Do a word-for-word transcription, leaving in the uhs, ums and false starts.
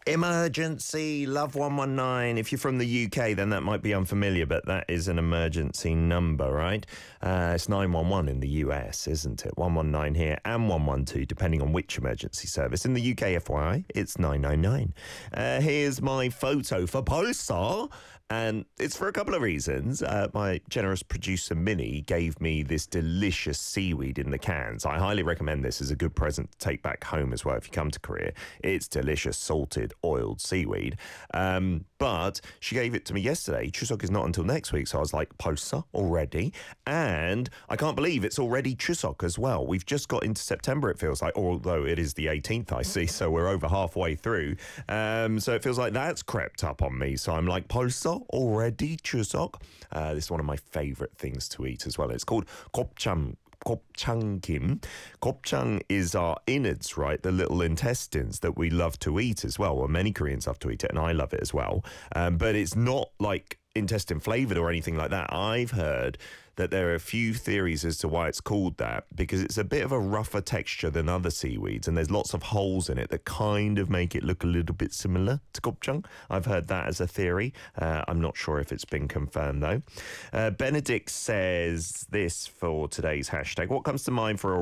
Emergency, love one one nine. If you're from the U K, then that might be unfamiliar, but that is an emergency number, right? Uh, it's nine one one in the U S, isn't it? one one nine here and one one two, depending on which emergency service. In the U K, F Y I, it's nine nine nine. Uh, here's my photo for Pulsar, and it's for a couple of reasons. Uh, my generous producer, Minnie, gave me this delicious seaweed in the cans. I highly recommend this as a good present to take back home as well if you come to Korea. It's delicious, salted, oiled seaweed. Um, but she gave it to me yesterday. Chuseok is not until next week, so I was like, Pulsar already? And I can't believe it's already Chuseok as well. We've just got into September, it feels like, although it is the eighteenth, I see, so we're over halfway through. Um, so it feels like that's crept up on me. So I'm like, Pulsar already Chuseok? Uh, this is one of my favourite things to eat as well. It's called gopcham. Gopchang-kim. Gopchang is our innards, right? The little intestines that we love to eat as well. Well, many Koreans love to eat it, and I love it as well. Um, but it's not like intestine flavoured or anything like that. I've heard that there are a few theories as to why it's called that, because it's a bit of a rougher texture than other seaweeds, and there's lots of holes in it that kind of make it look a little bit similar to gopchang. I've heard that as a theory. Uh, I'm not sure if it's been confirmed, though. Uh, Benedict says this for today's hashtag. What comes to mind for a